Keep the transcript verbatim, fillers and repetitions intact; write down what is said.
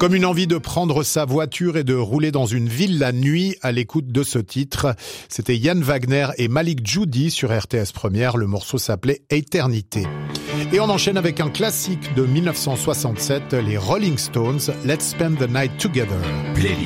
Comme une envie de prendre sa voiture et de rouler dans une ville la nuit à l'écoute de ce titre. C'était Yann Wagner et Malik Djoudi sur R T S Première. Le morceau s'appelait Éternité. Et on enchaîne avec un classique de mille neuf cent soixante-sept, les Rolling Stones, Let's Spend the Night Together.